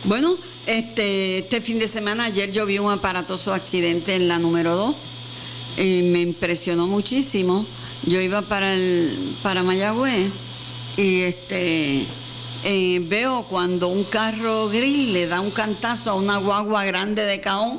Bueno, este fin de semana, ayer yo vi un aparatoso accidente en la número 2 y me impresionó muchísimo. Yo iba para Mayagüez y veo cuando un carro gris le da un cantazo a una guagua grande de cajón,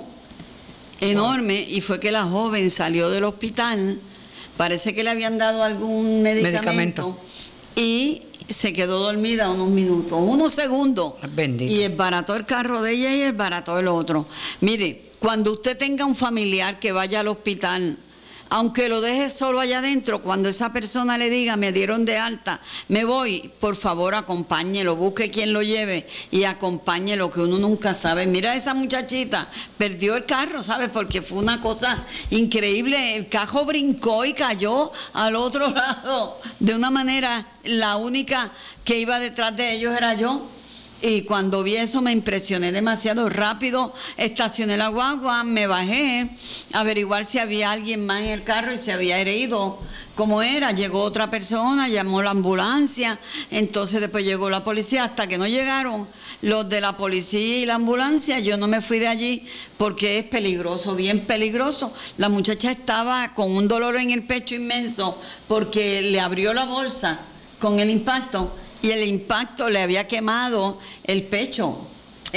enorme, y fue que la joven salió del hospital, parece que le habían dado algún medicamento. Y se quedó dormida unos segundos. Bendito. Y esbarató el carro de ella y esbarató el otro. Mire, cuando usted tenga un familiar que vaya al hospital, aunque lo deje solo allá adentro, cuando esa persona le diga, me dieron de alta, me voy, por favor acompáñelo, busque quien lo lleve y acompáñelo, que uno nunca sabe. Mira, esa muchachita perdió el carro, ¿sabes? Porque fue una cosa increíble. El carro brincó y cayó al otro lado. De una manera, la única que iba detrás de ellos era yo. Y cuando vi eso me impresioné demasiado. Rápido estacioné la guagua, me bajé a averiguar si había alguien más en el carro y se había herido. Como era, llegó otra persona, llamó la ambulancia, entonces después llegó la policía. Hasta que no llegaron los de la policía y la ambulancia, yo no me fui de allí porque es peligroso, bien peligroso. La muchacha estaba con un dolor en el pecho inmenso porque le abrió la bolsa con el impacto. Y el impacto le había quemado el pecho.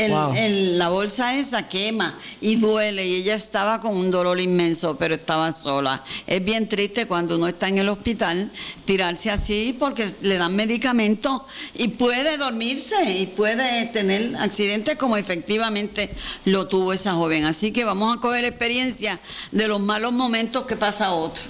La bolsa esa quema y duele. Y ella estaba con un dolor inmenso, pero estaba sola. Es bien triste cuando uno está en el hospital tirarse así porque le dan medicamentos y puede dormirse y puede tener accidentes como efectivamente lo tuvo esa joven. Así que vamos a coger experiencia de los malos momentos que pasa otro.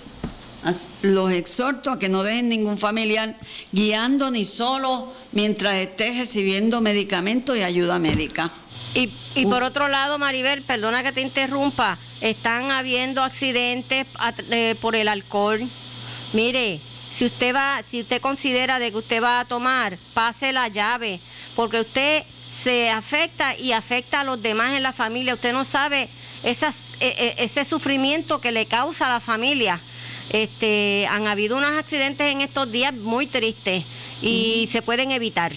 Los exhorto a que no dejen ningún familiar guiando ni solo mientras esté recibiendo medicamentos y ayuda médica. Y por otro lado, Maribel, perdona que te interrumpa, están habiendo accidentes por el alcohol. Mire, si usted considera de que usted va a tomar, pase la llave, porque usted se afecta y afecta a los demás en la familia. Usted no sabe ese sufrimiento que le causa a la familia. Han habido unos accidentes en estos días muy tristes y se pueden evitar.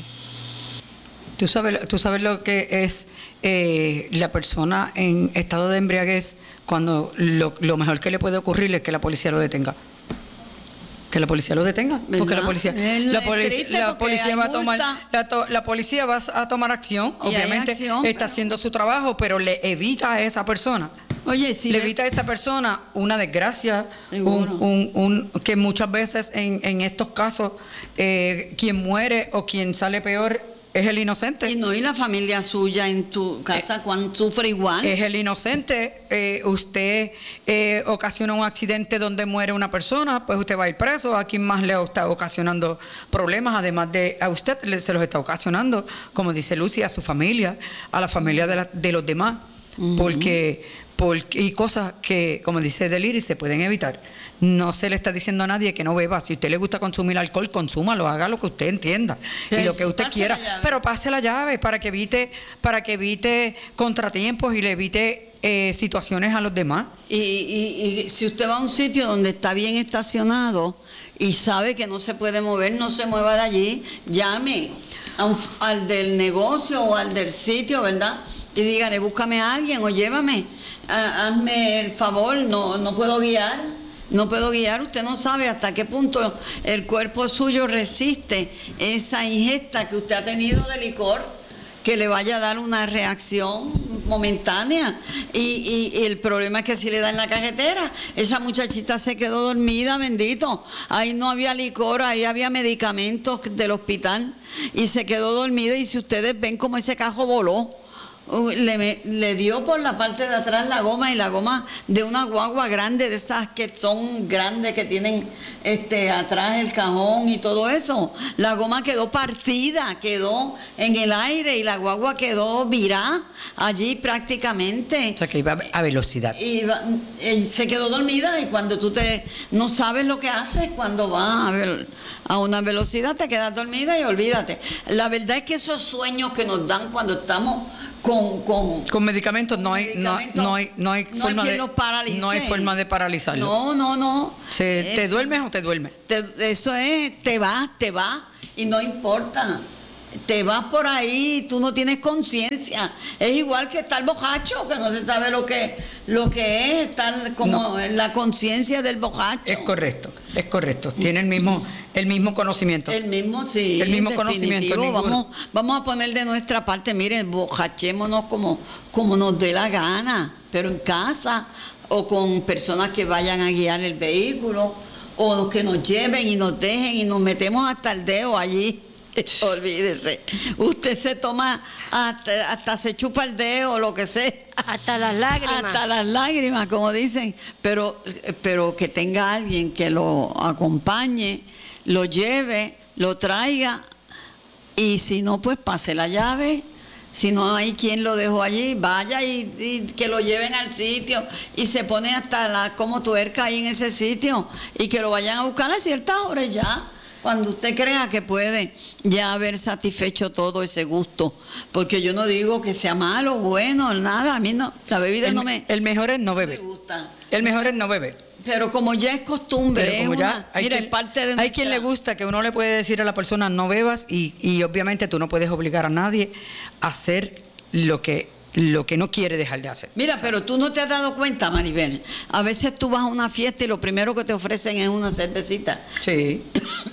Tú sabes lo que es la persona en estado de embriaguez cuando lo mejor que le puede ocurrir es que la policía lo detenga. Que la policía lo detenga, ¿verdad? Porque la policía va a tomar acción, obviamente está haciendo su trabajo, pero le evita a esa persona. Oye, si le evita a esa persona una desgracia, que muchas veces en estos casos quien muere o quien sale peor es el inocente. Y la familia suya en tu casa cuando sufre igual. Es el inocente. Usted ocasiona un accidente donde muere una persona, pues usted va a ir preso. ¿A quien más le está ocasionando problemas? Además de a usted se los está ocasionando, como dice Lucy, a su familia, a la familia de los demás. Porque y cosas que, como dice Deliri, se pueden evitar. No se le está diciendo a nadie que no beba. Si a usted le gusta consumir alcohol, consúmalo, haga lo que usted entienda y lo que usted quiera, pero pase la llave para que evite contratiempos y le evite situaciones a los demás. Y si usted va a un sitio donde está bien estacionado y sabe que no se puede mover, no se mueva de allí, llame al del negocio o al del sitio, ¿verdad? Y dígale, búscame a alguien o llévame, hazme el favor, no puedo guiar. No puedo guiar, usted no sabe hasta qué punto el cuerpo suyo resiste esa ingesta que usted ha tenido de licor, que le vaya a dar una reacción momentánea. Y el problema es que si le da en la carretera, esa muchachita se quedó dormida, bendito. Ahí no había licor, ahí había medicamentos del hospital y se quedó dormida. Y si ustedes ven cómo ese carro voló, le dio por la parte de atrás la goma, y la goma de una guagua grande, de esas que son grandes, que tienen atrás el cajón y todo eso. La goma quedó partida, quedó en el aire y la guagua quedó virada allí prácticamente. O sea que iba a velocidad. Y se quedó dormida, y cuando tú no sabes lo que haces cuando vas a una velocidad, te quedas dormida y olvídate. La verdad es que esos sueños que nos dan cuando estamos con medicamentos no hay forma de paralizarlo. No. ¿Te duermes o te duermes? Eso es, te va y no importa. te vas por ahí, tú no tienes conciencia. Es igual que estar bojacho, que no se sabe lo que es estar como en la conciencia del bojacho. Es correcto. Tiene el mismo conocimiento. El mismo, sí. El mismo conocimiento. Vamos a poner de nuestra parte, miren, bojachémonos como nos dé la gana, pero en casa o con personas que vayan a guiar el vehículo o que nos lleven y nos dejen y nos metemos hasta el dedo allí. Olvídese, usted se toma hasta se chupa el dedo o lo que sea, hasta las lágrimas, como dicen, pero que tenga alguien que lo acompañe, lo lleve, lo traiga, y si no, pues pase la llave. Si no hay quien lo dejó allí, vaya y que lo lleven al sitio y se pone hasta como tuerca ahí en ese sitio y que lo vayan a buscar a ciertas horas ya. Cuando usted crea que puede ya haber satisfecho todo ese gusto. Porque yo no digo que sea malo, bueno, nada. A mí no, la bebida El mejor es no beber. Me gusta. El mejor es no beber. Pero como ya es costumbre, hay quien le gusta que uno le puede decir a la persona no bebas y obviamente tú no puedes obligar a nadie a hacer lo que no quiere dejar de hacer. Mira, pero tú no te has dado cuenta, Maribel. A veces tú vas a una fiesta y lo primero que te ofrecen es una cervecita. Sí.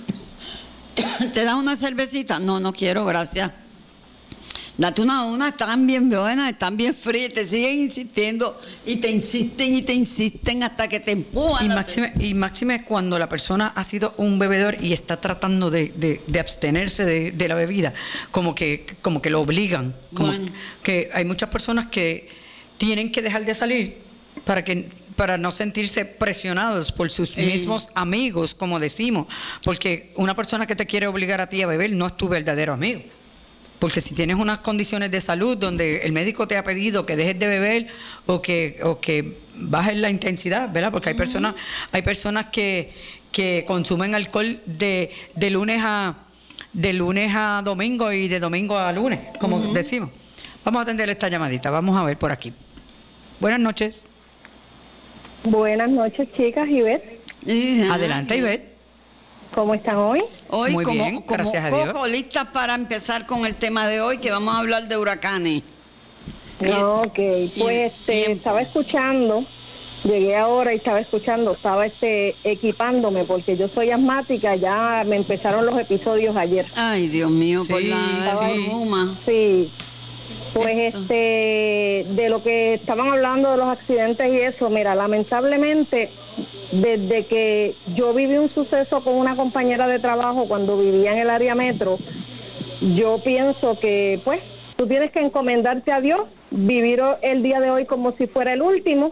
¿Te das una cervecita? No quiero, gracias. Date una, están bien buenas, están bien frías, te siguen insistiendo y te insisten hasta que te empujan. Y máxime es cuando la persona ha sido un bebedor y está tratando de abstenerse de la bebida, como que lo obligan. Que hay muchas personas que tienen que dejar de salir para no sentirse presionados por sus mismos amigos, como decimos, porque una persona que te quiere obligar a ti a beber no es tu verdadero amigo. Porque si tienes unas condiciones de salud donde el médico te ha pedido que dejes de beber o que bajes la intensidad, ¿verdad? Porque hay personas que consumen alcohol de lunes a domingo y de domingo a lunes, como decimos. Vamos a atender esta llamadita, vamos a ver por aquí. Buenas noches. Buenas noches, chicas. Ivette. Adelante, Ivette. ¿Cómo están hoy? Hoy, muy bien, gracias a Dios. Listas para empezar con el tema de hoy, que vamos a hablar de huracanes. Ok, pues estaba escuchando, llegué ahora y estaba equipándome porque yo soy asmática, ya me empezaron los episodios ayer. Ay, Dios mío, por la bruma. Sí. Pues de lo que estaban hablando de los accidentes y eso, mira, lamentablemente desde que yo viví un suceso con una compañera de trabajo cuando vivía en el área metro, yo pienso que pues tú tienes que encomendarte a Dios, vivir el día de hoy como si fuera el último,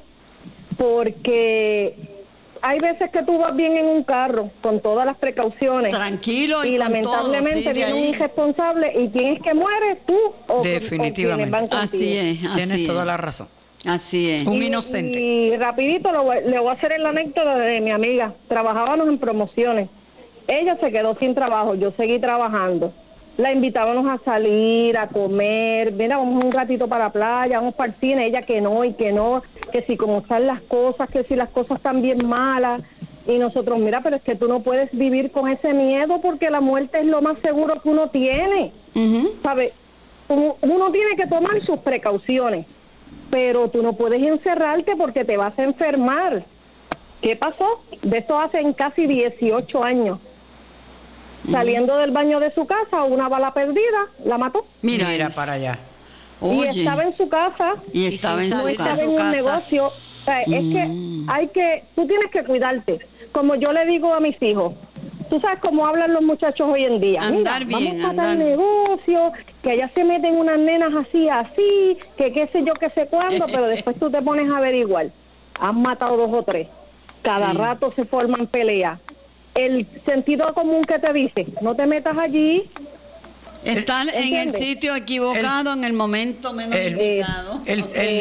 porque hay veces que tú vas bien en un carro con todas las precauciones, tranquilo, y lamentablemente todo, sí, viene un irresponsable y quién es que muere, tú o definitivamente o así es, tienes toda la razón. Así es. Un inocente. Y rapidito le voy a hacer la anécdota de mi amiga. Trabajábamos en promociones. Ella se quedó sin trabajo, yo seguí trabajando. La invitábamos a salir, a comer, mira, vamos un ratito para la playa, vamos para el cine, ella que no, que si como están las cosas, que si las cosas están bien malas, y nosotros, mira, pero es que tú no puedes vivir con ese miedo porque la muerte es lo más seguro que uno tiene, ¿sabes? Uno tiene que tomar sus precauciones, pero tú no puedes encerrarte porque te vas a enfermar. ¿Qué pasó? De esto hace casi 18 años. Saliendo del baño de su casa, una bala perdida, la mató. Mira para allá. Oye. Y estaba en su casa. Y estaba en su casa. Estaba en un negocio. O sea, es que tú tienes que cuidarte. Como yo le digo a mis hijos, tú sabes cómo hablan los muchachos hoy en día. Andar mira, bien, vamos a tal negocio, que allá se meten unas nenas así, que qué sé yo, qué sé cuándo, pero después tú te pones a averiguar. Han matado 2 o 3. Cada rato se forman peleas. El sentido común que te dice, no te metas allí. Están en el sitio equivocado, en el momento menos indicado. El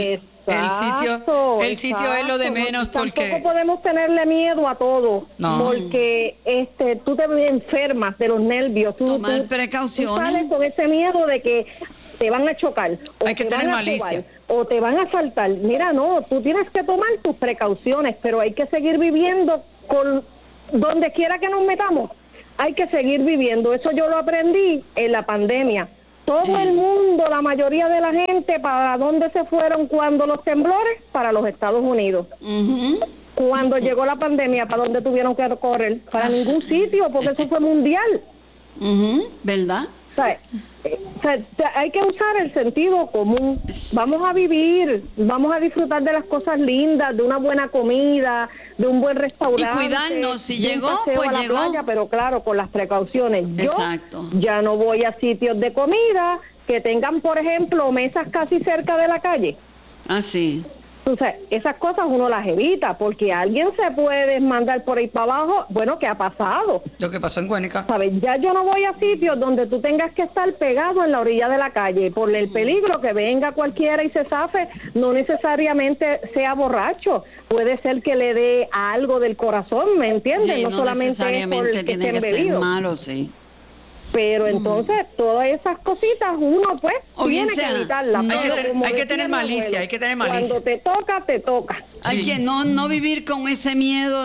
sitio es lo de menos, porque tampoco podemos tenerle miedo a todo, porque tú te enfermas de los nervios. Tomar precauciones. Tú sales con ese miedo de que te van a chocar, o hay que tener malicia, o te van a asaltar. Mira, no, tú tienes que tomar tus precauciones, pero hay que seguir viviendo con donde quiera que nos metamos. hay que seguir viviendo. Eso yo lo aprendí en la pandemia. Todo el mundo, la mayoría de la gente, ¿para dónde se fueron cuando los temblores? Para los Estados Unidos. Cuando llegó la pandemia, ¿para dónde tuvieron que correr? Para ningún sitio, porque eso fue mundial. ¿Verdad? O sea, hay que usar el sentido común. Vamos a vivir, vamos a disfrutar de las cosas lindas, de una buena comida, de un buen restaurante. Y cuidarnos, si de un llegó, paseo pues a la llegó. playa, pero claro, con las precauciones. Exacto. Yo ya no voy a sitios de comida que tengan, por ejemplo, mesas casi cerca de la calle. Ah, sí. Entonces, esas cosas uno las evita, porque alguien se puede mandar por ahí para abajo. Bueno, ¿qué ha pasado? Lo que pasó en Guánica. ¿Sabes? Ya yo no voy a sitios donde tú tengas que estar pegado en la orilla de la calle por el peligro que venga cualquiera y se zafe. No necesariamente sea borracho, puede ser que le dé algo del corazón, ¿me entiendes? Sí, no solamente necesariamente es por tiene que estén ser bebidos. malo, sí. Pero entonces todas esas cositas uno pues O bien tiene sea, que evitarlas. no, Pero como hay que decía tener mi malicia, abuelo, hay que tener malicia. Cuando te toca, te toca. Hay Sí. que no vivir con ese miedo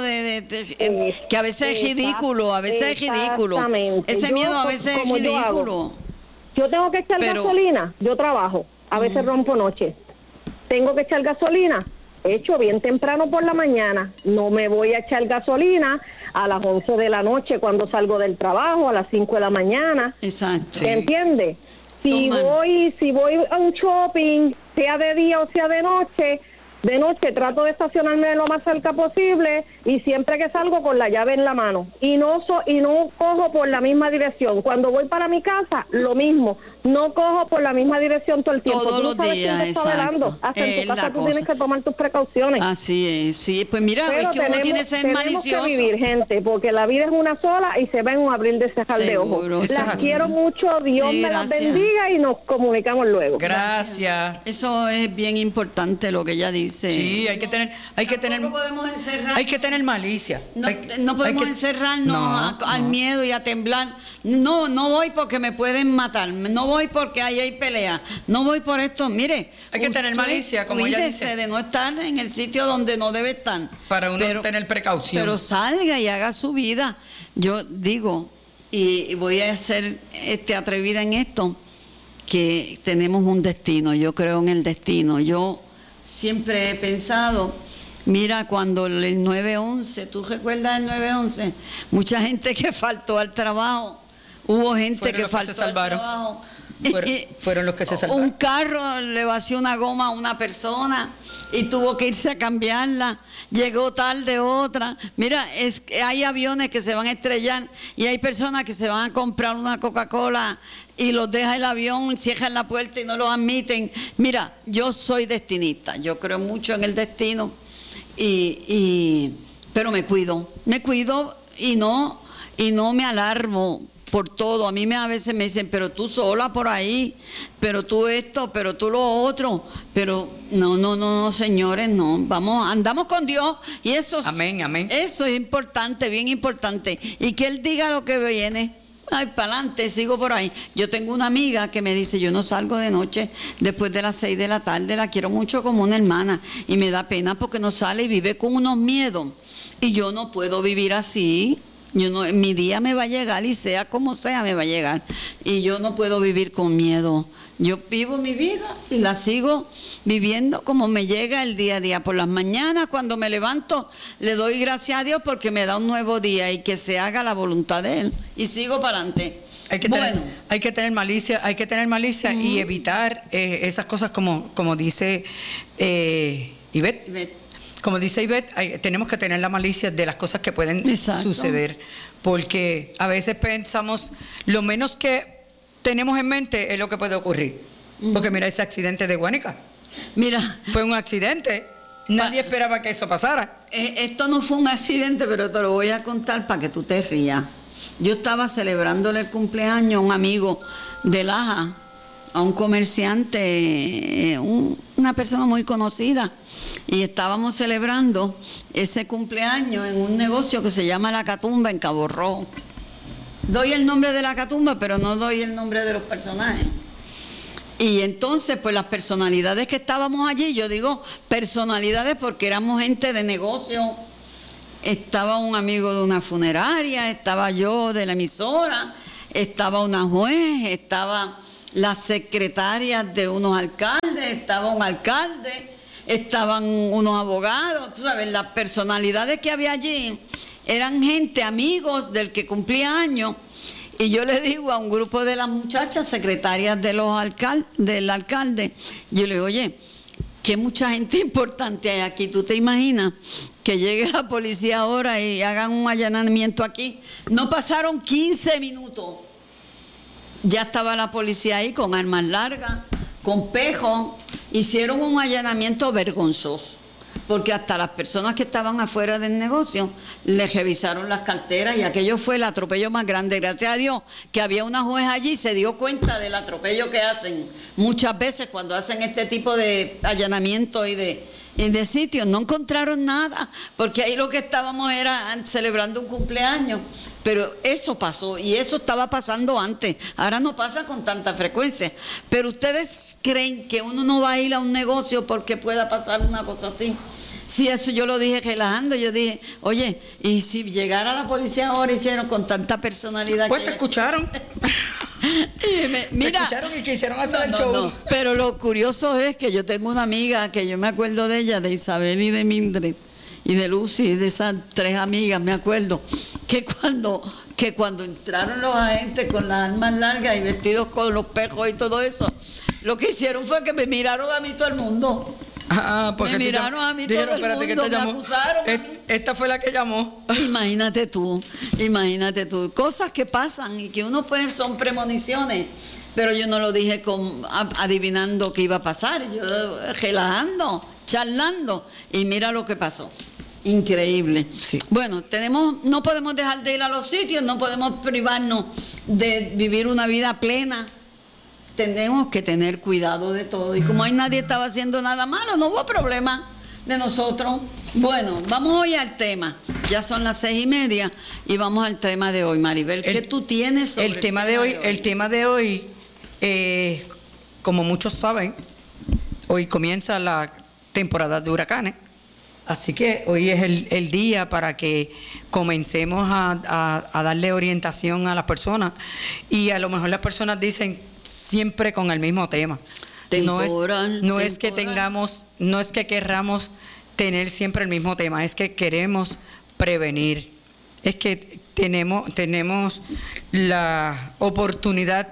que a veces es ridículo, a veces es ridículo. Exactamente. Ese Yo, miedo a veces es como yo hago, ridículo. Yo tengo que echar Pero- gasolina, yo trabajo, a veces rompo noche. Tengo que echar gasolina, echo bien temprano por la mañana. No me voy a echar gasolina a las 11 de la noche cuando salgo del trabajo, a las 5 de la mañana. Exacto. Sí. ¿Me entiendes? Si Toma. voy a un shopping, sea de día o sea de noche trato de estacionarme lo más cerca posible y siempre que salgo con la llave en la mano y no cojo por la misma dirección. Cuando voy para mi casa, lo mismo, no cojo por la misma dirección todo el tiempo. Todos Tú no los sabes días, quién te está exacto. velando. Hasta en Es tu casa la tú tienes cosa. que tomar tus precauciones. Así es, sí. Pues mira, Pero es que uno tiene que ser tenemos malicioso. que vivir, gente, porque la vida es una sola y se va en un abrir de cejas de ojos. Seguro. Eso es Las así. quiero mucho, Dios Sí, me las gracias. bendiga y nos comunicamos luego. Gracias. Eso es bien importante lo que ella dice. Sí, hay que tener Tampoco podemos encerrar. hay que tener malicia. No, Hay- no podemos hay que- encerrarnos No, al no. miedo y a temblar. No, no voy porque me pueden matar. No voy porque ahí hay pelea. No voy por esto. Mire, Hay que tener malicia, como ella cuídese dice. de no estar en el sitio donde no debe estar. Para uno tener precaución. Pero salga y haga su vida. Yo digo, y voy a ser atrevida en esto, que tenemos un destino. Yo creo en el destino. Yo siempre he pensado, mira, cuando el 9/11, ¿tú recuerdas el 9/11? Mucha gente que faltó al trabajo. Hubo gente Fueron que los que faltó se al salvaron. trabajo. Fueron los que se salvaron. Un carro le vació una goma a una persona y tuvo que irse a cambiarla. Llegó tarde otra. Mira, es que hay aviones que se van a estrellar y hay personas que se van a comprar una Coca-Cola y los deja el avión, cierran la puerta y no los admiten. Mira, yo soy destinista, yo creo mucho en el destino pero me cuido y no me alarmo por todo. A mí a veces me dicen, pero tú sola por ahí, pero tú esto, pero tú lo otro, pero no, señores, no, andamos con Dios y eso Amén, amén. Eso es importante, bien importante, y que Él diga lo que viene. Ay, para adelante, sigo por ahí. Yo tengo una amiga que me dice, yo no salgo de noche después de las 6 de la tarde, la quiero mucho como una hermana y me da pena porque no sale y vive con unos miedos y yo no puedo vivir así. Mi día me va a llegar y sea como sea me va a llegar y yo no puedo vivir con miedo. Yo vivo mi vida y la sigo viviendo como me llega el día a día. Por las mañanas cuando me levanto le doy gracias a Dios porque me da un nuevo día y que se haga la voluntad de Él y sigo para adelante. Hay que tener malicia y evitar esas cosas como dice Ivette. Como dice Ivette, tenemos que tener la malicia de las cosas que pueden suceder, porque a veces pensamos, lo menos que tenemos en mente es lo que puede ocurrir. Porque mira ese accidente de Guánica. Mira, fue un accidente, nadie esperaba que eso pasara. Esto no fue un accidente, pero te lo voy a contar para que tú te rías. Yo estaba celebrándole el cumpleaños a un amigo de Laja, a un comerciante, una persona muy conocida. Y estábamos celebrando ese cumpleaños en un negocio que se llama La Catumba en Cabo Rojo. Doy el nombre de La Catumba, pero no doy el nombre de los personajes. Y entonces, pues las personalidades que estábamos allí, yo digo personalidades porque éramos gente de negocio, estaba un amigo de una funeraria, estaba yo de la emisora, estaba una juez, estaba las secretarias de unos alcaldes, estaba un alcalde, estaban unos abogados, tú sabes, las personalidades que había allí eran gente, amigos del que cumplía años. Y yo le digo a un grupo de las muchachas, secretarias de del alcalde, yo le digo, oye, que mucha gente importante hay aquí. ¿Tú te imaginas que llegue la policía ahora y hagan un allanamiento aquí? No pasaron 15 minutos. Ya estaba la policía ahí con armas largas, con pejos. Hicieron un allanamiento vergonzoso, porque hasta las personas que estaban afuera del negocio les revisaron las carteras y aquello fue el atropello más grande. Gracias a Dios que había una juez allí, se dio cuenta del atropello que hacen muchas veces cuando hacen este tipo de allanamiento y de sitios. No encontraron nada, porque ahí lo que estábamos era celebrando un cumpleaños, pero eso pasó y eso estaba pasando antes. Ahora no pasa con tanta frecuencia. Pero ustedes creen que uno no va a ir a un negocio porque pueda pasar una cosa así. Sí, eso yo lo dije relajando. Yo dije, oye, y si llegara la policía ahora hicieron con tanta personalidad. Pues te escucharon. Mira, te escucharon y quisieron hacer el show. No. Pero lo curioso es que yo tengo una amiga que yo me acuerdo de ella, de Isabel y de Mildred y de Lucy, de esas tres amigas, me acuerdo que cuando entraron los agentes con las armas largas y vestidos con los pejos y todo eso, lo que hicieron fue que me miraron a mí todo el mundo. Porque me miraron a mí todo el mundo, que te me acusaron a mí. Esta fue la que llamó. Imagínate tú, cosas que pasan y que uno pues son premoniciones, pero yo no lo dije adivinando qué iba a pasar, yo relajando, charlando, y mira lo que pasó. Increíble. Sí. Bueno, no podemos dejar de ir a los sitios, no podemos privarnos de vivir una vida plena. Tenemos que tener cuidado de todo. Y como ahí nadie estaba haciendo nada malo, no hubo problema de nosotros. Bueno, vamos hoy al tema. Ya son las 6:30 y vamos al tema de hoy, Maribel. ¿Qué tú tienes sobre el tema de hoy? El tema de hoy, como muchos saben, hoy comienza la temporada de huracanes. Así que hoy es el día para que comencemos a darle orientación a las personas. Y a lo mejor las personas dicen siempre con el mismo tema. No es que querramos tener siempre el mismo tema, es que queremos prevenir. Es que tenemos la oportunidad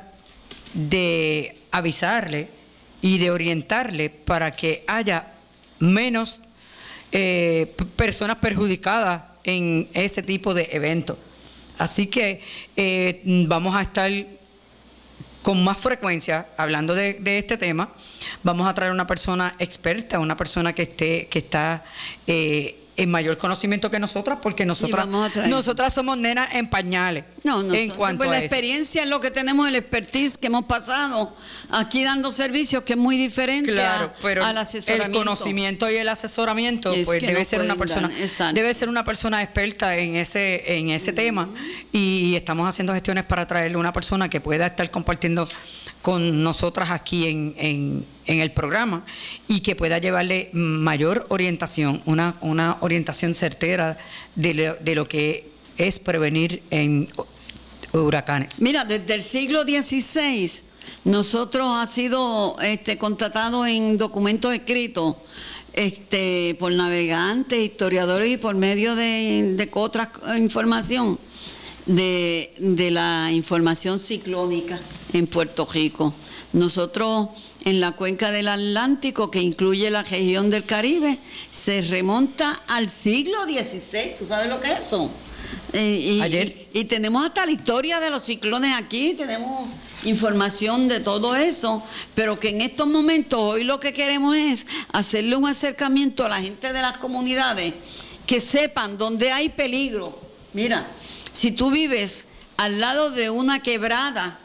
de avisarle y de orientarle para que haya menos personas perjudicadas en ese tipo de eventos. Así que vamos a estar con más frecuencia hablando de este tema. Vamos a traer una persona experta, una persona que está en mayor conocimiento que nosotras, porque nosotras somos nenas en pañales. En cuanto pues a la eso. experiencia es lo que tenemos, el expertise que hemos pasado aquí dando servicios, que es muy diferente pero al asesoramiento. El conocimiento y el asesoramiento pues debe ser una persona experta en ese tema, y estamos haciendo gestiones para traerle una persona que pueda estar compartiendo con nosotras aquí en el programa y que pueda llevarle mayor orientación, una orientación certera de lo que es prevenir en huracanes. Mira, desde el siglo XVI nosotros ha sido contratado en documentos escritos por navegantes, historiadores y por medio de otra información de la información ciclónica en Puerto Rico. Nosotros en la cuenca del Atlántico, que incluye la región del Caribe, se remonta al siglo XVI. ¿Tú sabes lo que es eso? Y tenemos hasta la historia de los ciclones aquí, tenemos información de todo eso, pero que en estos momentos hoy lo que queremos es hacerle un acercamiento a la gente de las comunidades, que sepan dónde hay peligro. Mira, si tú vives al lado de una quebrada,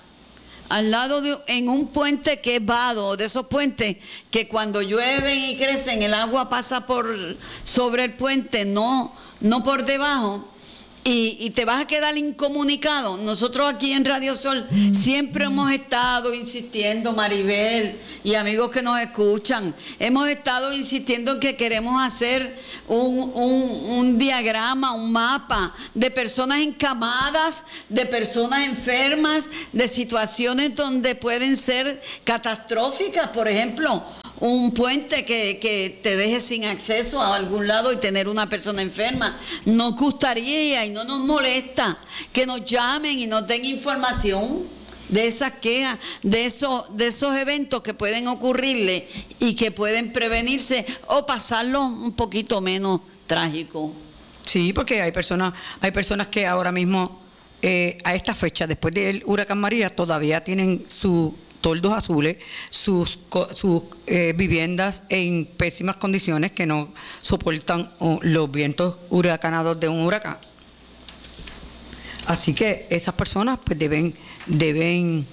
en un puente que es vado, de esos puentes que cuando llueven y crecen el agua pasa sobre el puente, no por debajo, y te vas a quedar incomunicado. Nosotros aquí en Radio Sol siempre hemos estado insistiendo, Maribel y amigos que nos escuchan, hemos estado insistiendo en que queremos hacer un diagrama, un mapa de personas encamadas, de personas enfermas, de situaciones donde pueden ser catastróficas. Por ejemplo, un puente que te deje sin acceso a algún lado y tener una persona enferma. Nos gustaría y no nos molesta que nos llamen y nos den información de esas quejas, de esos eventos que pueden ocurrirle y que pueden prevenirse o pasarlo un poquito menos trágico. Sí, porque hay personas que ahora mismo, a esta fecha, después del huracán María, todavía tienen sus toldos azules, sus viviendas en pésimas condiciones que no soportan los vientos huracanados de un huracán. Así que esas personas pues deben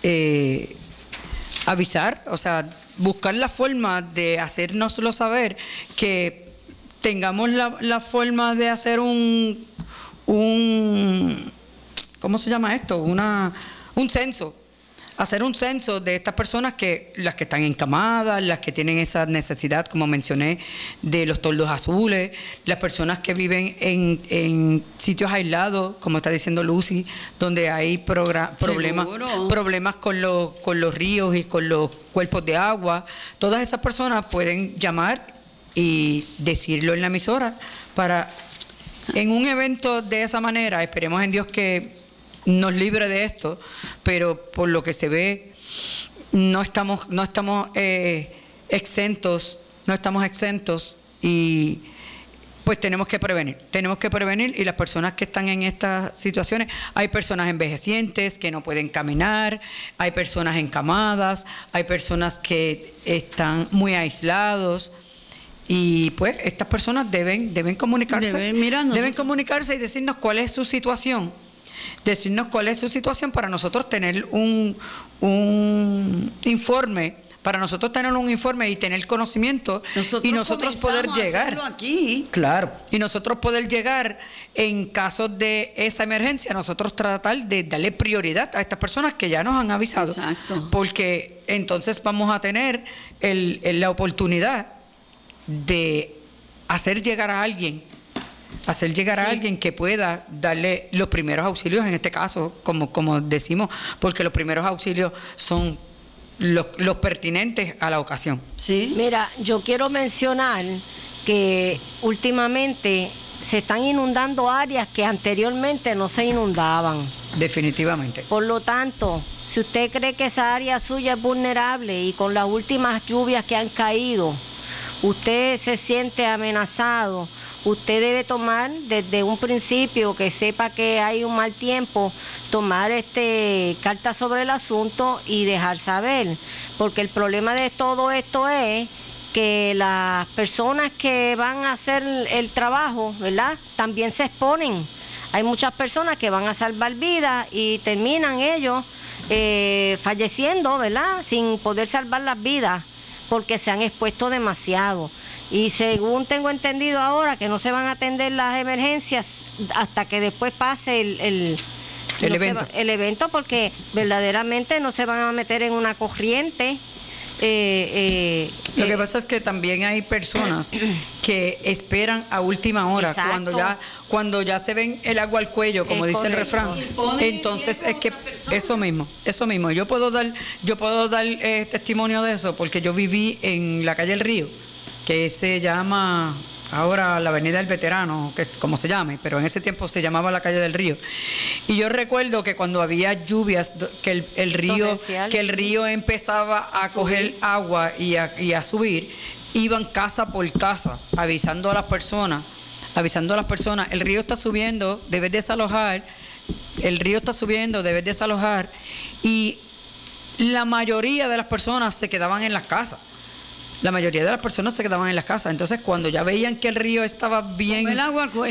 avisar, o sea, buscar la forma de hacérnoslo saber, que tengamos la forma de hacer un ¿cómo se llama esto? Un censo. Hacer un censo de estas personas, las que están encamadas, las que tienen esa necesidad, como mencioné, de los toldos azules, las personas que viven en sitios aislados, como está diciendo Lucy, donde hay problemas con los ríos y con los cuerpos de agua. Todas esas personas pueden llamar y decirlo en la emisora para, en un evento de esa manera, esperemos en Dios que nos libre de esto, pero por lo que se ve no estamos exentos y pues tenemos que prevenir y las personas que están en estas situaciones, hay personas envejecientes que no pueden caminar, hay personas encamadas, hay personas que están muy aislados. Y pues estas personas deben comunicarse, deben comunicarse y decirnos cuál es su situación. Para nosotros tener un informe, y tener conocimiento, y nosotros poder llegar aquí. Claro, y nosotros poder llegar en casos de esa emergencia, nosotros tratar de darle prioridad a estas personas que ya nos han avisado. Exacto. Porque entonces vamos a tener la oportunidad de hacer llegar a alguien que pueda darle los primeros auxilios, en este caso, como decimos, porque los primeros auxilios son los pertinentes a la ocasión. Sí. Mira, yo quiero mencionar que últimamente se están inundando áreas que anteriormente no se inundaban. Definitivamente. Por lo tanto, si usted cree que esa área suya es vulnerable y con las últimas lluvias que han caído, usted se siente amenazado, usted debe tomar desde un principio, que sepa que hay un mal tiempo, tomar cartas sobre el asunto y dejar saber, porque el problema de todo esto es que las personas que van a hacer el trabajo, ¿verdad?, también se exponen. Hay muchas personas que van a salvar vidas y terminan ellos falleciendo, ¿verdad?, sin poder salvar las vidas, porque se han expuesto demasiado. Y según tengo entendido ahora, que no se van a atender las emergencias hasta que después pase el evento, porque verdaderamente no se van a meter en una corriente. Lo que pasa es que también hay personas que esperan a última hora. Cuando ya se ven el agua al cuello, como dice el refrán. Entonces es que eso mismo. Yo puedo dar testimonio de eso, porque yo viví en la calle El Río, que se llama ahora la Avenida del Veterano, que es como se llame, pero en ese tiempo se llamaba la calle del Río. Y yo recuerdo que cuando había lluvias, que el río empezaba a coger agua y a subir, iban casa por casa avisando a las personas, el río está subiendo, debes desalojar, y la mayoría de las personas se quedaban en las casas. Entonces, cuando ya veían que el río estaba bien... Con el agua al cuello.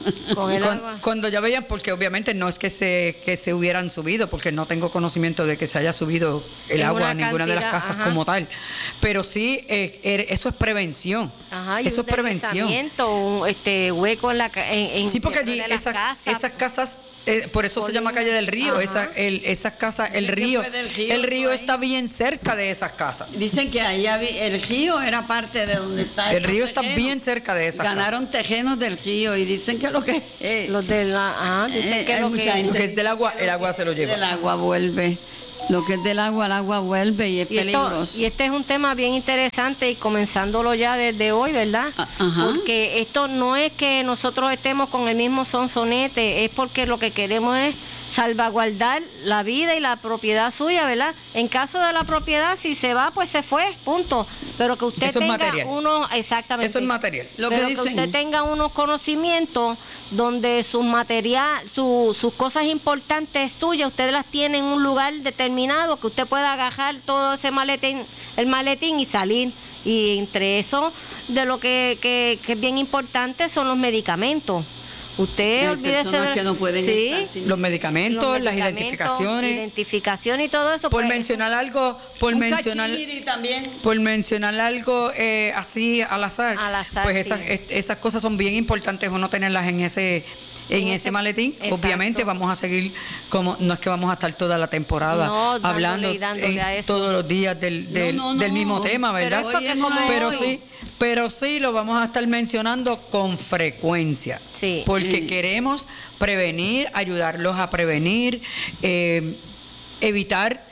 Con el agua. Cuando ya veían, porque obviamente no es que se hubieran subido, porque no tengo conocimiento de que se haya subido el En agua una a ninguna de las cantidad, casas ajá. como tal. Pero sí, eso es prevención. Ajá, y eso un es prevención. deslizamiento, un hueco en la Sí, porque allí de las esas casas, por eso se llama Calle del Río, Ajá. esas casas, el Dicen que río, fue del río, el río eso ahí. está bien cerca de esas casas. Dicen que el río era parte de donde está. El estos río está tejenos. bien cerca de esas Ganaron tejenos del río y dicen que lo que Los de la, dicen que hay lo mucha que, gente Lo que es del agua, el agua se lo lleva. del agua vuelve. Lo que es del agua, el agua vuelve y es peligroso. Y este es un tema bien interesante y comenzándolo ya desde hoy, ¿verdad? Ajá. Porque esto no es que nosotros estemos con el mismo sonsonete, es porque lo que queremos es salvaguardar la vida y la propiedad suya, ¿verdad? En caso de la propiedad, si se va, pues se fue, punto. Pero que usted Eso es tenga material. exactamente. Eso es material. Lo que Pero dicen. usted tenga unos conocimientos donde sus material, sus cosas importantes suyas, usted las tiene en un lugar determinado, que usted pueda agarrar todo ese maletín, el maletín y salir. Y entre eso, de lo que es bien importante son los medicamentos. Usted Hay olvídese personas de que no pueden estar sin- Los medicamentos, las identificaciones. identificación y todo eso. Por pues, mencionar algo, Un cachimiri también. por mencionar algo así al azar, Al azar, pues sí. esas cosas son bien importantes uno tenerlas en ese maletín. exacto. Obviamente vamos a seguir, como no es que vamos a estar toda la temporada No, dándole hablando y dándole a eso. todos los días del No, no, del no. mismo tema, Pero ¿verdad? es porque como Pero hoy- sí lo vamos a estar mencionando con frecuencia. Sí. Porque queremos prevenir, ayudarlos a prevenir, evitar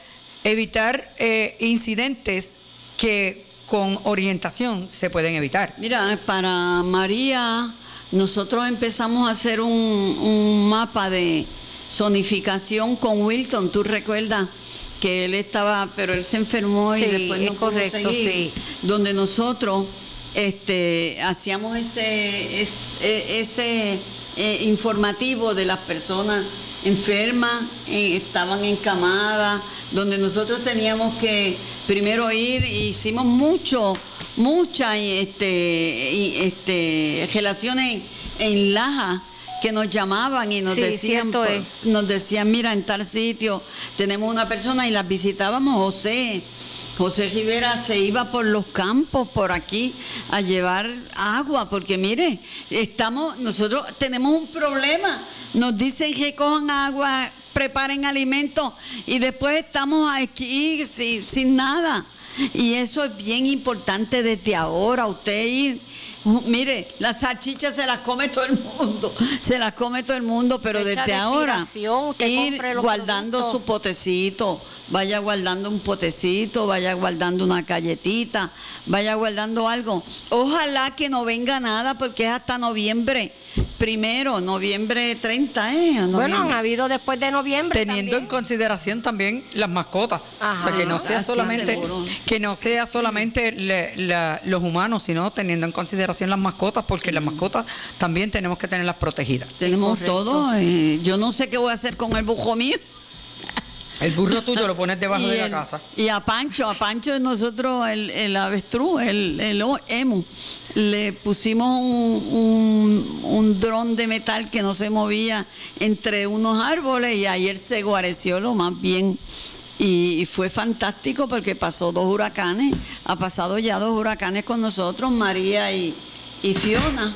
incidentes que con orientación se pueden evitar. Mira, para María, nosotros empezamos a hacer un mapa de zonificación con Wilton. ¿Tú recuerdas? Que él estaba, pero él se enfermó y Sí, después no es pudo correcto, seguir. sí. Donde nosotros hacíamos ese informativo de las personas enfermas, estaban encamadas, donde nosotros teníamos que primero ir, hicimos muchas relaciones en Laja, que nos llamaban y nos Sí, decían, cierto es. mira, en tal sitio tenemos una persona, y las visitábamos. José Rivera se iba por los campos por aquí a llevar agua, porque mire, nosotros tenemos un problema. Nos dicen que cojan agua, preparen alimentos y después estamos aquí sin nada. Y eso es bien importante desde ahora, usted ir. Mire, las salchichas se las come todo el mundo, pero Fecha desde de ahora expiración, usted ir compre los guardando productos. su potecito, vaya guardando un potecito, vaya guardando una galletita, vaya guardando algo. Ojalá que no venga nada, porque es hasta noviembre 1, noviembre 30, Bueno, han noviembre. habido después de noviembre Teniendo en también. consideración también las mascotas. Ajá. O sea, que no sea Así solamente, seguro. los humanos, sino teniendo en consideración las mascotas, porque las mascotas también tenemos que tenerlas protegidas. Tenemos Correcto. todo. Yo no sé qué voy a hacer con el bujo mío. El burro tuyo lo pones debajo de la el- casa. y a Pancho nosotros, el avestruz, el emu, le pusimos un dron de metal que no se movía entre unos árboles, y ayer se guareció lo más bien. Y fue fantástico porque pasó 2 huracanes, ha pasado ya 2 huracanes con nosotros, María y Fiona.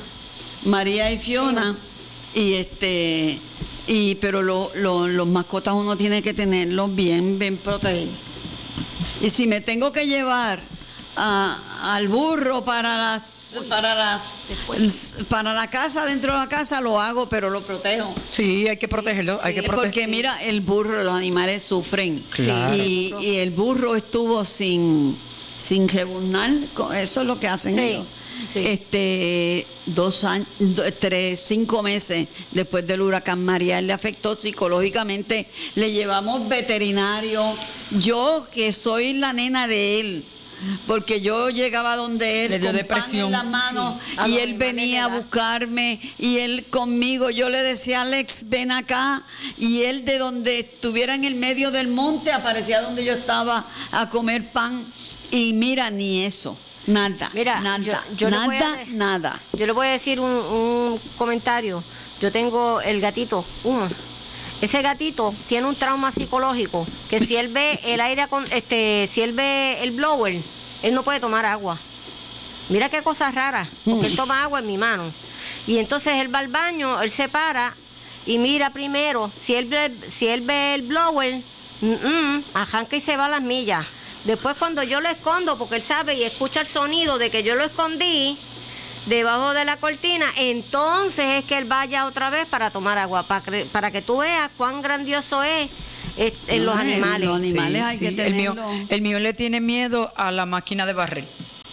Pero los mascotas uno tiene que tenerlos bien protegidos. Y si me tengo que llevar al burro para la casa, dentro de la casa, lo hago, pero lo protejo. Sí, hay que protegerlo, hay que protegerlo. Porque mira, el burro, los animales sufren. Claro. Y el burro estuvo sin rebuznar, eso es lo que hacen Sí, ellos. sí. 5 meses después del huracán María, él le afectó psicológicamente, le llevamos veterinario, yo que soy la nena de él, porque yo llegaba donde él Le dio con depresión. pan en las manos, Sí. A y los él animales venía a le da. buscarme, y él conmigo, yo le decía, Alex, ven acá, y él de donde estuviera en el medio del monte aparecía donde yo estaba a comer pan, y mira, ni eso. Nada, Mira, nada, yo le voy a nada. Yo le voy a decir un comentario. yo tengo el gatito, ese gatito tiene un trauma psicológico que si él ve el aire, si él ve el blower, él no puede tomar agua. Mira qué cosa rara, porque él toma agua en mi mano. Y entonces él va al baño, él se para y mira primero, si él ve el blower, arranca y se va a las millas. Después cuando yo lo escondo, porque él sabe y escucha el sonido de que yo lo escondí debajo de la cortina, entonces es que él vaya otra vez para tomar agua, para que tú veas cuán grandioso es en los animales. Los animales hay que tenerlo. El mío le tiene miedo a la máquina de barrer.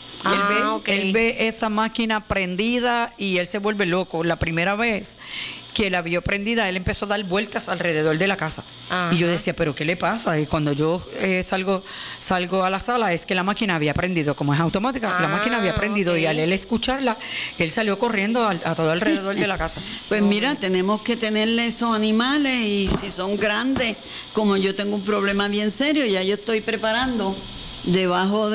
Él ve esa máquina prendida y él se vuelve loco. La primera vez que la vio prendida, él empezó a dar vueltas alrededor de la casa. Y yo decía, ¿pero qué le pasa? Y cuando yo salgo a la sala, es que la máquina había prendido. Como es automática, la máquina había prendido. Y al él escucharla, él salió corriendo a todo alrededor de la casa. Pues mira, tenemos que tenerle esos animales, y si son grandes, como yo tengo un problema bien serio, ya yo estoy preparando debajo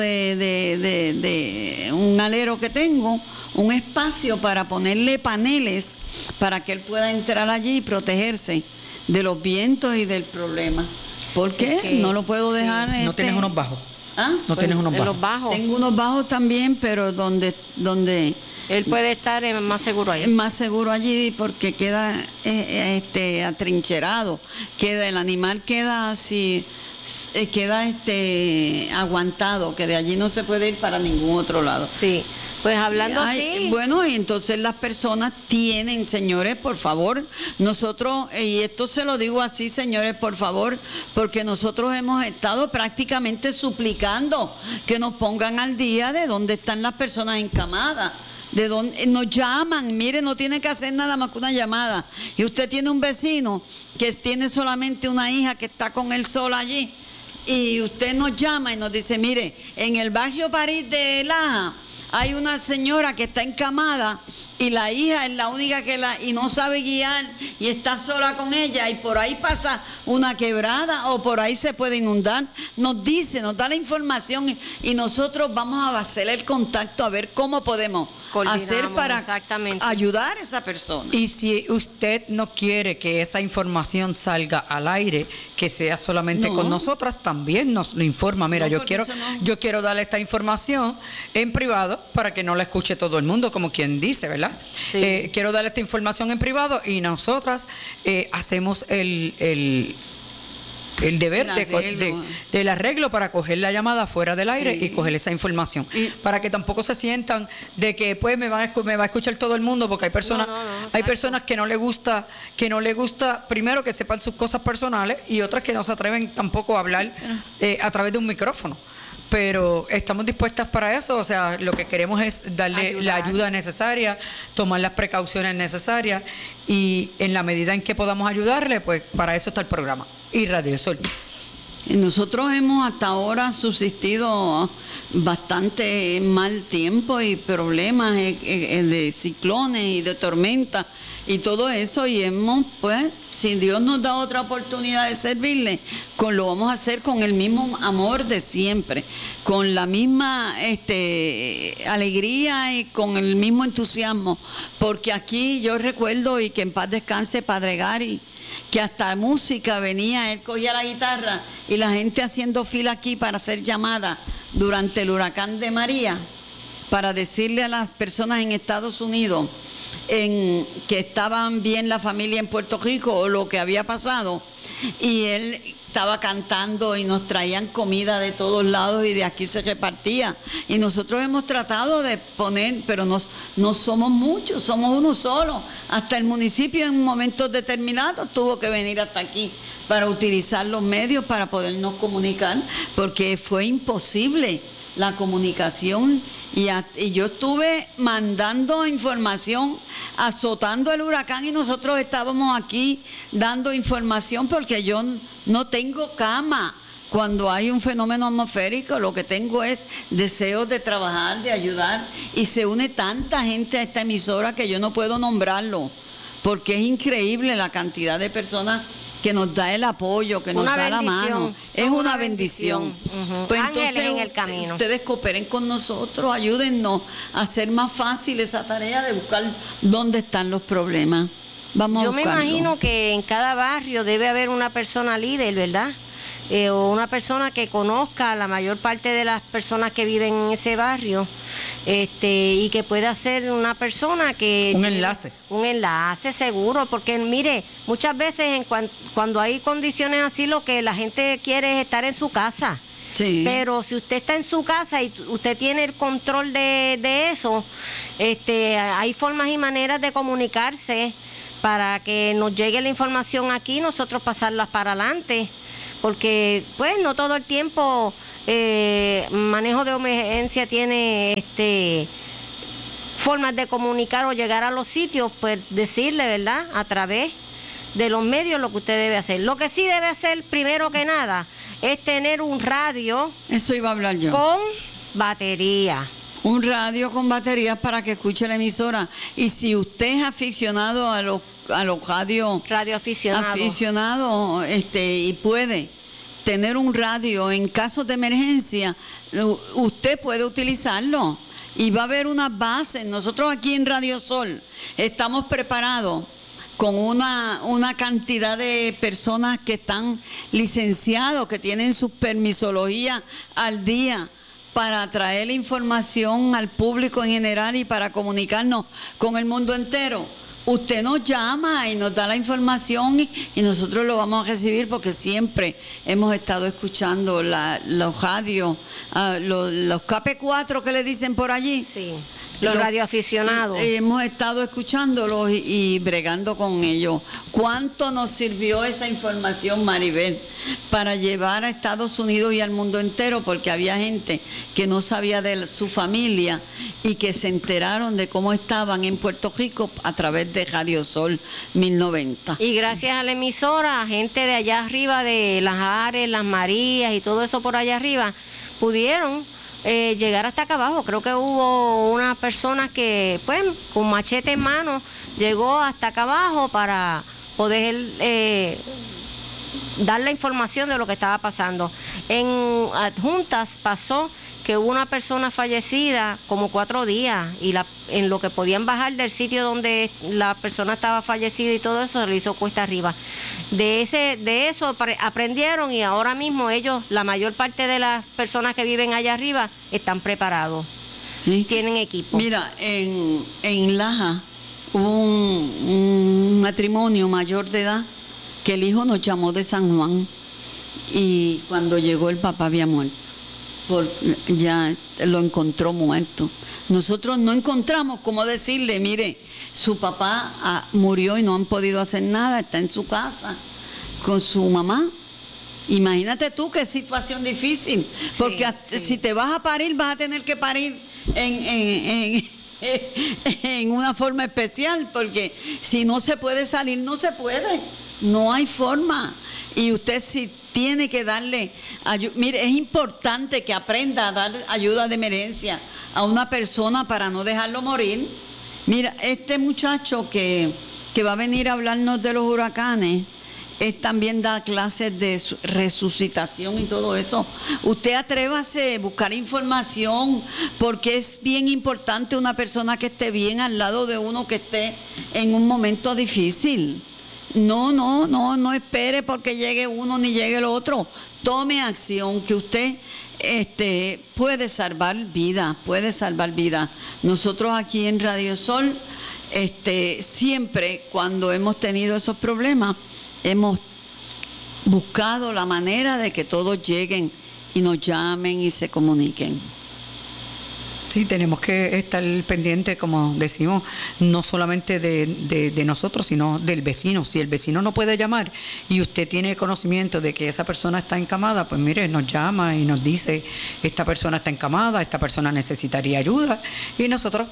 de un alero que tengo, un espacio para ponerle paneles para que él pueda entrar allí y protegerse de los vientos y del problema. ¿Por qué? No lo puedo dejar. ¿No tienes unos bajos? ¿Ah? ¿No tienes unos bajos? Los bajos. Tengo unos bajos también, pero donde él puede estar más seguro ahí. más seguro allí, porque queda atrincherado, el animal queda así, queda aguantado, que de allí no se puede ir para ningún otro lado. Sí. Pues hablando así. Bueno, y entonces las personas tienen, señores, por favor, nosotros, y esto se lo digo así, señores, por favor, porque nosotros hemos estado prácticamente suplicando que nos pongan al día de dónde están las personas encamadas. De donde nos llaman, mire, no tiene que hacer nada más que una llamada. Y usted tiene un vecino que tiene solamente una hija que está con él sola allí, y usted nos llama y nos dice, mire, en el barrio París de Laja hay una señora que está encamada y la hija es la única y no sabe guiar y está sola con ella, y por ahí pasa una quebrada o por ahí se puede inundar. Nos da la información, y nosotros vamos a hacer el contacto a ver cómo podemos hacer para ayudar a esa persona. Y si usted no quiere que esa información salga al aire, que sea solamente con nosotras, también nos lo informa. Mira, yo quiero darle esta información en privado para que no la escuche todo el mundo, como quien dice, ¿verdad? Sí. Quiero darle esta información en privado, y nosotras hacemos el deber del arreglo para coger la llamada fuera del aire y coger esa información, para que tampoco se sientan de que pues me va a escuchar todo el mundo, porque hay personas que no le gusta primero que sepan sus cosas personales, y otras que no se atreven tampoco a hablar a través de un micrófono. Pero estamos dispuestas para eso, o sea, lo que queremos es darle la ayuda necesaria, tomar las precauciones necesarias, y en la medida en que podamos ayudarle, pues para eso está el programa y Radio Sol. Nosotros hemos hasta ahora subsistido bastante mal tiempo y problemas de ciclones y de tormentas y todo eso, y hemos, pues, si Dios nos da otra oportunidad de servirle, lo vamos a hacer con el mismo amor de siempre, con la misma alegría y con el mismo entusiasmo, porque aquí yo recuerdo, y que en paz descanse Padre Gary, que hasta música venía, él cogía la guitarra y la gente haciendo fila aquí para hacer llamadas durante el huracán de María, para decirle a las personas en Estados Unidos que estaban bien la familia en Puerto Rico o lo que había pasado, y él estaba cantando y nos traían comida de todos lados y de aquí se repartía, y nosotros hemos tratado de poner, pero no somos muchos, somos uno solo. Hasta el municipio en momentos determinados tuvo que venir hasta aquí para utilizar los medios para podernos comunicar, porque fue imposible la comunicación, y yo estuve mandando información, azotando el huracán, y nosotros estábamos aquí dando información, porque yo no tengo cama cuando hay un fenómeno atmosférico. Lo que tengo es deseos de trabajar, de ayudar, y se une tanta gente a esta emisora que yo no puedo nombrarlo, porque es increíble la cantidad de personas que nos da el apoyo, que nos da la mano. Es una bendición. Pues entonces, en el camino. Ustedes cooperen con nosotros, ayúdennos a hacer más fácil esa tarea de buscar dónde están los problemas. Vamos Yo a me buscarlo. imagino que en cada barrio debe haber una persona líder, ¿verdad? O una persona que conozca a la mayor parte de las personas que viven en ese barrio, y que pueda ser una persona que... Un enlace. Un enlace seguro, porque mire, muchas veces cuando hay condiciones así, lo que la gente quiere es estar en su casa. Sí. Pero si usted está en su casa y usted tiene el control de eso, hay formas y maneras de comunicarse para que nos llegue la información aquí y nosotros pasarlas para adelante. Porque pues no todo el tiempo manejo de emergencia tiene formas de comunicar o llegar a los sitios, pues decirle, ¿verdad?, a través de los medios lo que usted debe hacer. Lo que sí debe hacer primero que nada es tener un radio Eso iba a hablar yo. con batería. Un radio con baterías para que escuche la emisora. Y si usted es aficionado a los radios Radioaficionado. y puede tener un radio en casos de emergencia, usted puede utilizarlo. Y va a haber unas bases. Nosotros aquí en Radio Sol estamos preparados con una cantidad de personas que están licenciados, que tienen su permisología al día, para traer la información al público en general y para comunicarnos con el mundo entero. Usted nos llama y nos da la información y nosotros lo vamos a recibir, porque siempre hemos estado escuchando los radios, los KP4 que le dicen por allí. Sí, los radioaficionados. Hemos estado escuchándolos y bregando con ellos. ¿Cuánto nos sirvió esa información, Maribel, para llevar a Estados Unidos y al mundo entero? Porque había gente que no sabía de su familia y que se enteraron de cómo estaban en Puerto Rico a través de Radio Sol 1090. Y gracias a la emisora, gente de allá arriba, de las Ares, las Marías y todo eso por allá arriba, pudieron llegar hasta acá abajo. Creo que hubo una persona que, pues, con machete en mano, llegó hasta acá abajo para poder dar la información de lo que estaba pasando. En Adjuntas pasó que hubo una persona fallecida como 4 días y en lo que podían bajar del sitio donde la persona estaba fallecida y todo eso, se le hizo cuesta arriba. De eso aprendieron y ahora mismo ellos, la mayor parte de las personas que viven allá arriba, están preparados. ¿Sí? Tienen equipo. Mira, en Laja hubo un matrimonio mayor de edad que el hijo nos llamó de San Juan y cuando llegó el papá había muerto. Ya lo encontró muerto. Nosotros no encontramos cómo decirle, mire, su papá murió y no han podido hacer nada, está en su casa con su mamá. Imagínate tú qué situación difícil, porque si te vas a parir, vas a tener que parir en una forma especial, porque si no se puede salir, no se puede, no hay forma. Y usted si tiene que darle ayuda. Mire, es importante que aprenda a dar ayuda de emergencia a una persona para no dejarlo morir. Mira, este muchacho que va a venir a hablarnos de los huracanes, también da clases de resucitación y todo eso. Usted atrévase a buscar información, porque es bien importante una persona que esté bien al lado de uno que esté en un momento difícil. No espere porque llegue uno ni llegue el otro. Tome acción, que usted puede salvar vidas, Nosotros aquí en Radio Sol, siempre cuando hemos tenido esos problemas, hemos buscado la manera de que todos lleguen y nos llamen y se comuniquen. Sí, tenemos que estar pendientes, como decimos, no solamente de nosotros, sino del vecino. Si el vecino no puede llamar y usted tiene conocimiento de que esa persona está encamada, pues mire, nos llama y nos dice, esta persona está encamada, esta persona necesitaría ayuda, y nosotros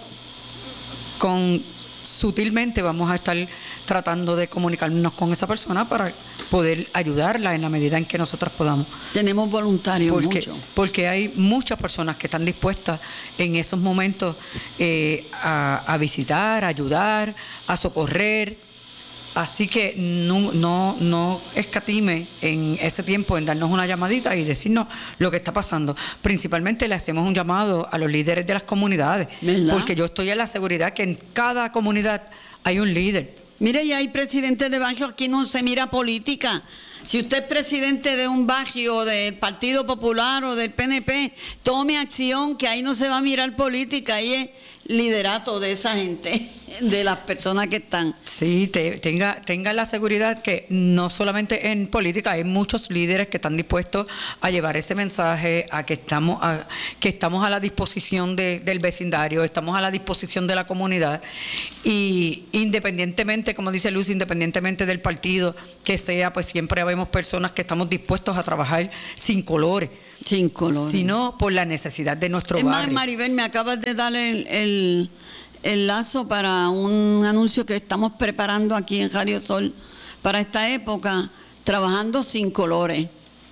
sutilmente vamos a estar tratando de comunicarnos con esa persona para poder ayudarla en la medida en que nosotros podamos. Tenemos voluntarios, porque hay muchas personas que están dispuestas en esos momentos a visitar, a ayudar, a socorrer. Así que no escatime en ese tiempo en darnos una llamadita y decirnos lo que está pasando. Principalmente le hacemos un llamado a los líderes de las comunidades, ¿verdad? Porque yo estoy en la seguridad que en cada comunidad hay un líder. Mire, y hay presidentes de barrio, aquí no se mira política. Si usted es presidente de un barrio, del Partido Popular o del PNP, tome acción, que ahí no se va a mirar política, ahí es liderato de esa gente, de las personas que están. Sí, tenga la seguridad que no solamente en política, hay muchos líderes que están dispuestos a llevar ese mensaje, a que estamos a la disposición del vecindario, estamos a la disposición de la comunidad, y independientemente, como dice Luz, independientemente del partido que sea, pues siempre vemos personas que estamos dispuestos a trabajar sin colores, sino por la necesidad de nuestro barrio. Es más, Maribel, me acabas de dar el lazo para un anuncio que estamos preparando aquí en Radio Sol para esta época, trabajando sin colores.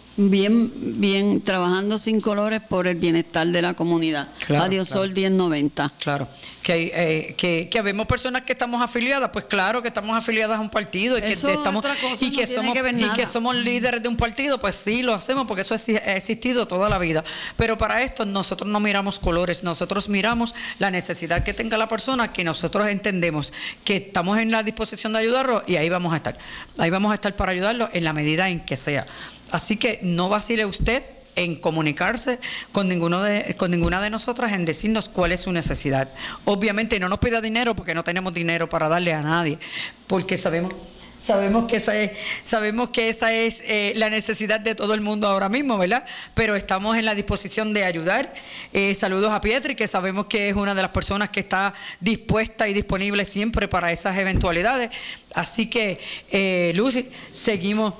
Bien, trabajando sin colores por el bienestar de la comunidad. Claro, Radio Sol 1090. Claro, que habemos personas que estamos afiliadas, pues claro que estamos afiliadas a un partido y que Eso estamos otra cosa, y que no tiene somos que ver y nada. que somos líderes de un partido, pues sí lo hacemos porque eso ha existido toda la vida. Pero para esto nosotros no miramos colores, nosotros miramos la necesidad que tenga la persona, que nosotros entendemos que estamos en la disposición de ayudarlo y ahí vamos a estar. Ahí vamos a estar para ayudarlo en la medida en que sea. Así que no vacile usted en comunicarse con ninguna de nosotras, en decirnos cuál es su necesidad. Obviamente no nos pida dinero porque no tenemos dinero para darle a nadie, porque sabemos que esa es la necesidad de todo el mundo ahora mismo, ¿verdad? Pero estamos en la disposición de ayudar. Saludos a Pietri, que sabemos que es una de las personas que está dispuesta y disponible siempre para esas eventualidades. Así que, Lucy, seguimos.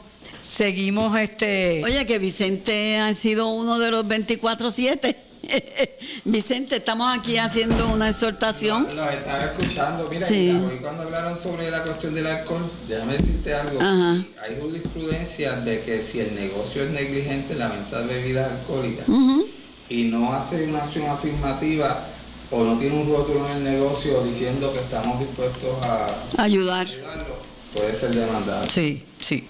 Oye, que Vicente ha sido uno de los 24/7. Vicente, estamos aquí haciendo una exhortación. Los estaba escuchando. Mira, Sí. hoy cuando hablaron sobre la cuestión del alcohol, déjame decirte algo. Ajá. Hay jurisprudencia de que si el negocio es negligente en la venta de bebidas alcohólicas y no hace una acción afirmativa o no tiene un rótulo en el negocio diciendo que estamos dispuestos a Ayudar. ayudarlo, puede ser demandado. Sí.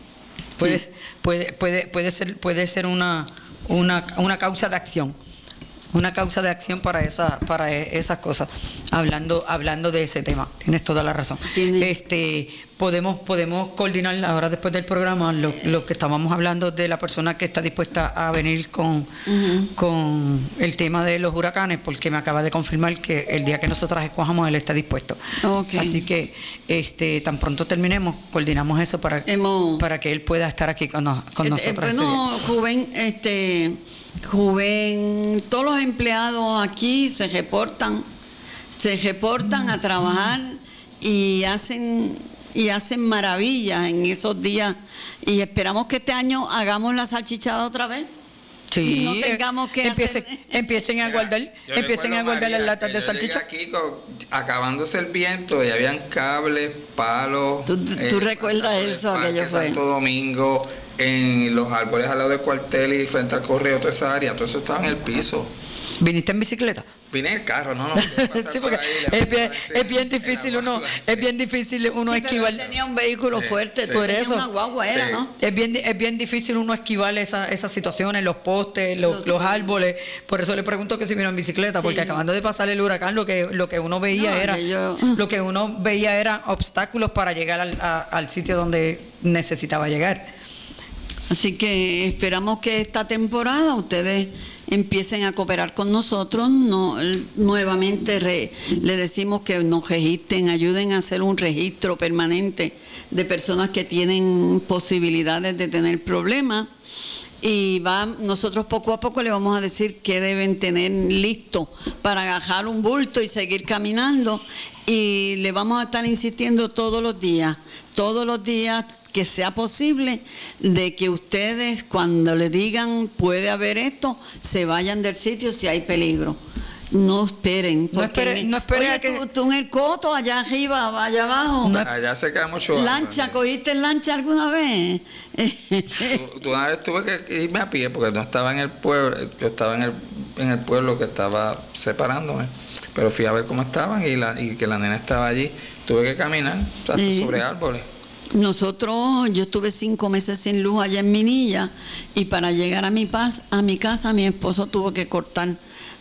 Puede ser una causa de acción. Una causa de acción para esas cosas. Hablando de ese tema, tienes toda la razón. Podemos coordinar ahora después del programa lo que estábamos hablando de la persona que está dispuesta a venir con el tema de los huracanes, porque me acaba de confirmar que el día que nosotras escojamos él está dispuesto. Okay. Así que tan pronto terminemos, coordinamos eso para que él pueda estar aquí con nosotros. Bueno, Juven, todos los empleados aquí se reportan a trabajar y hacen maravillas en esos días, y esperamos que este año hagamos la salchichada otra vez. Sí, Y no tengamos que empiecen a guardar las latas de salchicha. Aquí acabándose el viento y habían cables, palos. ¿Tú recuerdas eso? Aquello fue Santo Domingo, en los árboles al lado del cuartel y frente al correo, toda esa área, todo eso estaba en el piso. ¿Viniste en bicicleta? Vine en el carro, no. Sí, porque es bien difícil uno Sí, esquivar. pero él tenía un vehículo fuerte, Por tenía eso. una guagua, era, Sí. ¿no? Es bien difícil uno esquivar esas situaciones, los postes, los árboles. Por eso le pregunto que si vino en bicicleta, porque acabando de pasar el huracán, lo que uno veía eran obstáculos para llegar al sitio donde necesitaba llegar. Así que esperamos que esta temporada ustedes empiecen a cooperar con nosotros. Nuevamente le decimos que nos registren, ayuden a hacer un registro permanente de personas que tienen posibilidades de tener problemas. Y nosotros poco a poco le vamos a decir que deben tener listo para agarrar un bulto y seguir caminando. Y le vamos a estar insistiendo todos los días que sea posible de que ustedes, cuando le digan puede haber esto, se vayan del sitio si hay peligro. No esperen. No espere Oye, a que... tú en el coto, allá arriba, allá abajo. Allá se queda mucho agua. ¿Lancha? ¿Cogiste lancha alguna vez? Tú una vez tuve que irme a pie porque no estaba en el pueblo, yo estaba en el pueblo que estaba separándome, pero fui a ver cómo estaban y que la nena estaba allí. Tuve que caminar hasta sobre árboles. Yo estuve 5 meses sin luz allá en Minilla, y para llegar a mi casa mi esposo tuvo que cortar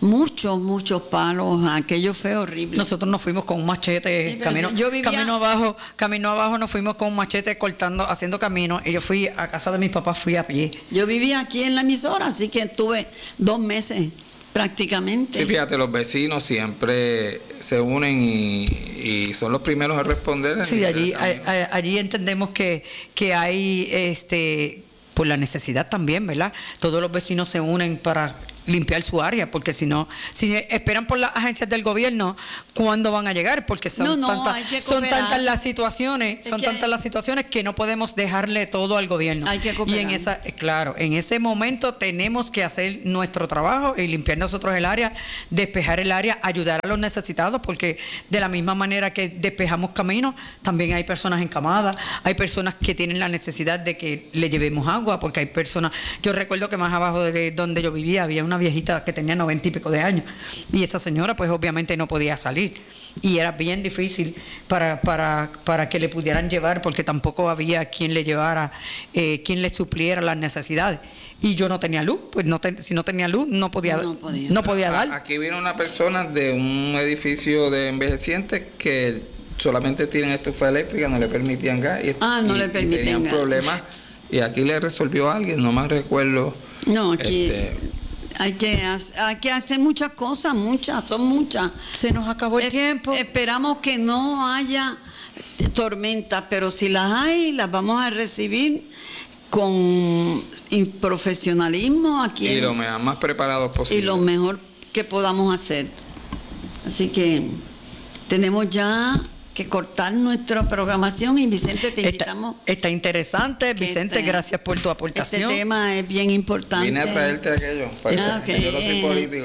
muchos palos. Aquello fue horrible. Nosotros nos fuimos con un machete, Sí, pero camino abajo nos fuimos con un machete cortando, haciendo camino. Y yo fui a casa de mis papás, fui a pie. Yo vivía aquí en la emisora, así que estuve 2 meses prácticamente. Sí, fíjate, los vecinos siempre se unen y son los primeros a responder. Sí, allí entendemos que hay por la necesidad también, ¿verdad? Todos los vecinos se unen para limpiar su área, porque si esperan por las agencias del gobierno, ¿cuándo van a llegar? Porque son tantas las situaciones, que no podemos dejarle todo al gobierno. Hay que cooperar. Y en ese momento tenemos que hacer nuestro trabajo y limpiar nosotros el área, despejar el área, ayudar a los necesitados, porque de la misma manera que despejamos caminos, también hay personas encamadas, hay personas que tienen la necesidad de que le llevemos agua, porque hay personas, yo recuerdo que más abajo de donde yo vivía había una viejita que tenía 90 y pico de años, y esa señora pues obviamente no podía salir, y era bien difícil para que le pudieran llevar, porque tampoco había quien le llevara, quien le supliera las necesidades, y yo no tenía luz, pues si no tenía luz no podía dar. Aquí vino una persona de un edificio de envejecientes que solamente tienen estufa eléctrica, no le permitían gas y tenían problemas, y aquí le resolvió a alguien, no más recuerdo. No, aquí hay que hacer muchas cosas, son muchas. Se nos acabó el tiempo. Esperamos que no haya tormentas, pero si las hay, las vamos a recibir con profesionalismo aquí. Y lo más preparados posible. Y lo mejor que podamos hacer. Así que tenemos ya que cortar nuestra programación, y Vicente, te invitamos. Está interesante, Vicente, gracias por tu aportación. Este tema es bien importante. Vine a traerte aquello, yo no soy político.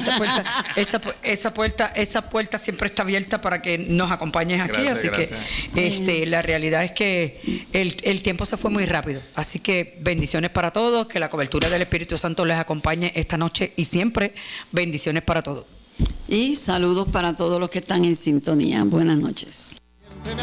Esa puerta siempre está abierta para que nos acompañes aquí, gracias. Que la realidad es que el tiempo se fue muy rápido, así que bendiciones para todos, que la cobertura del Espíritu Santo les acompañe esta noche y siempre. Bendiciones para todos. Y saludos para todos los que están en sintonía. Buenas noches.